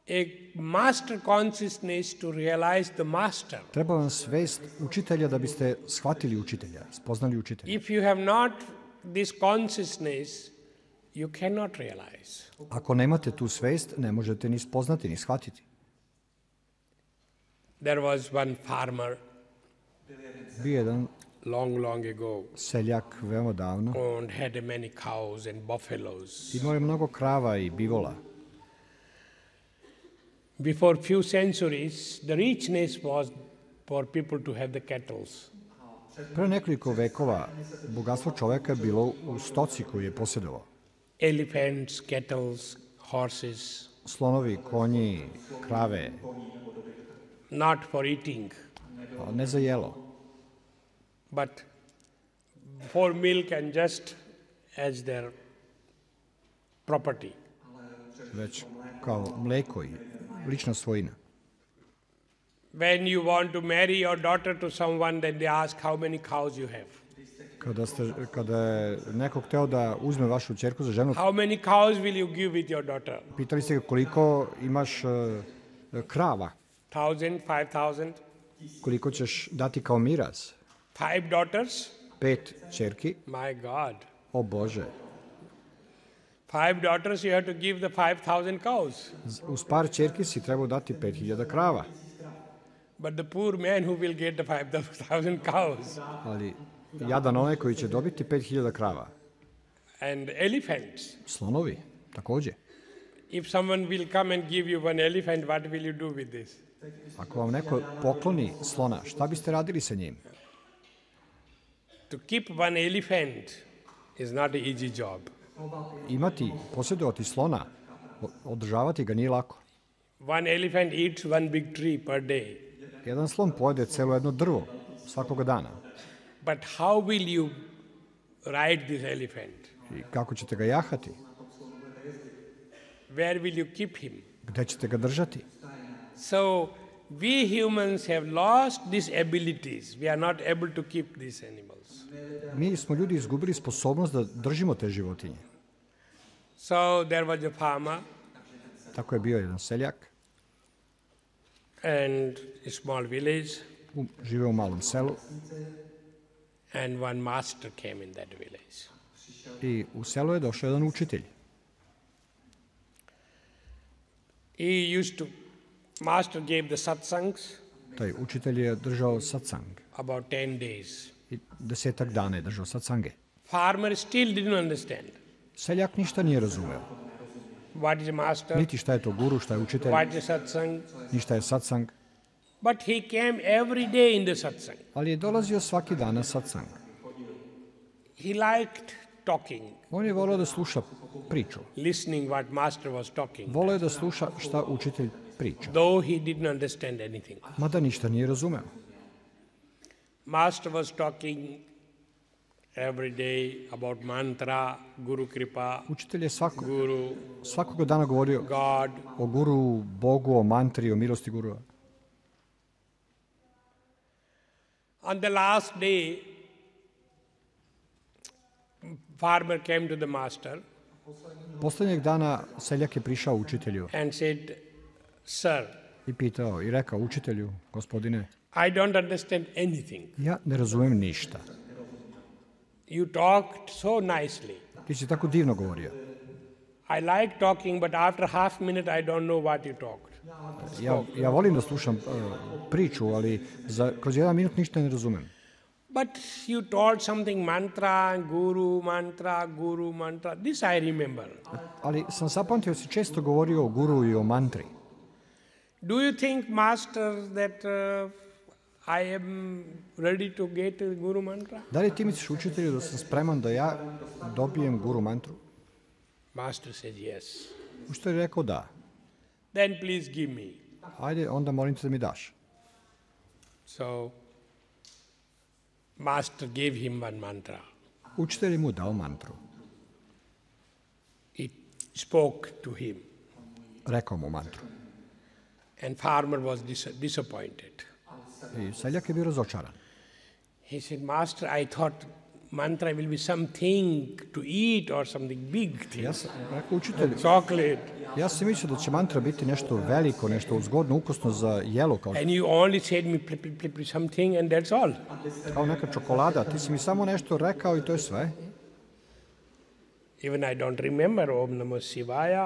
a master consciousness to realize the master. Treba vam svest učitelja da biste shvatili učitelja, spoznali učitelja. If you have not this consciousness, you cannot realize. Ako nemate tu svest, ne možete ni spoznati, ni shvatiti. There was one farmer Bio jedan long ago seljak veoma davno. and had many cows and buffaloes. Imao je mnogo krava i bivola. Before few centuries, the richness was for people to have the cattle. Pre nekoliko vekova bogatstvo čoveka je bilo u stoci koju je posjedovao. Elephants, cattle, horses, Slonovi, konji, krave, not for eating, ali ne za jelo, but for milk and just as their property. već kao mleko i lična svojina. When you want to marry your daughter to someone, then they ask how many cows you have. Kada je neko hteo da uzme vašu ćerku za ženu, How many cows will you give with your daughter? pitali ste ga koliko imaš krava, 1,000, 5,000, koliko ćeš dati kao miraz. 5 daughters? 5 ćerki, My God. o Bože. 5 daughters, you have to give the 5,000 cows. Uz par ćerki si trebao dati 5.000 krava, But the poor man who will get the 5,000 cows ali jadan onaj koji će dobiti 5.000 krava. and elephants. Slonovi, takođe. If someone will come and give you one elephant, what will you do with this? Ako vam neko pokloni slona, šta biste radili sa njim? To keep one elephant is not an easy job. Posjedovati slona, održavati ga nije lako. One elephant eats one big tree per day. Jedan slon pojede celo jedno drvo svakoga dana. But how will you ride this elephant? I kako ćete ga jahati? Where will you keep him? Gde ćete ga držati? So we humans have lost these abilities. We are not able to keep these animals. Mi smo ljudi izgubili sposobnost da držimo te životinje. So there was a farmer Tako je bio jedan seljak, and a small village, živeo u malom selu and one master came in that village. i u selu je došao jedan učitelj. Master gave the satsangs Taj učitelj je držao satsang. about 10 days. I 10 dana je držao satsange. Farmer still didn't understand. Seljak ništa nije razumeo. What is a master? Niti šta je to guru, šta je učitelj, What is satsang? ni šta je satsang. But he came every day in the satsang. Ali je dolazio svaki dan na satsang. He liked talking, On je voleo da sluša priču. listening what master was talking, Voleo je da sluša šta učitelj priča. though he didn't understand anything. Mada ništa nije razumeo. Master was talking every day about mantra, Guru Kripa, Učitelj je Guru, svakoga dana govorio God. o guru, Bogu, o mantri, o milosti gurua. On the last day, farmer came to the master Poslednjeg dana seljak je prišao učitelju and said, Sir, i pitao i rekao učitelju, gospodine, I don't understand anything. ja ne razumem ništa. You talked so nicely. Ti si tako divno govorio. I like talking, but after half minute I don't know what you talked. Ja volim da slušam priču, ali kroz 1 minut ništa ne razumem. But you told something mantra, guru mantra. This I remember. Ali sam zapamtio si često govorio o guru i o mantri. Do you think, master, that I am ready to get a guru mantra? Da li ti misliš učitelju da sam spreman da ja dobijem guru mantru? Master said yes. Učitelj je rekao da. Then please give me. Ajde, onda molim te da mi daš. So, master gave him one mantra. Učitelj je mu dao mantru. He spoke to him. Rekao mu mantru. And farmer was disappointed. I seljak je bio razočaran. He said, Master, I thought mantra will be something to eat or something big thing. Ja sam rekao učitelju, Chocolate. Ja sam mislio da će mantra biti nešto veliko, nešto zgodno, ukusno za jelo, kao, And you only said me something and that's all. kao neka čokolada. Ti si mi samo nešto rekao i to je sve. Even I don't remember Om Namo Shivaya